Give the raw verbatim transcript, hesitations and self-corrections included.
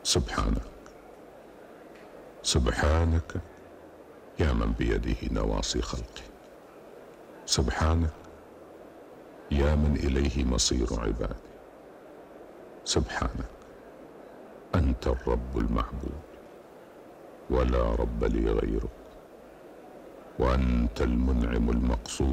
سبحانك سبحانك يا من بيده نواصي خلقه، سبحانك يا من إليه مصير عباده، سبحانك أنت الرب المعبود ولا رب لي غيرك، وأنت المنعم المقصود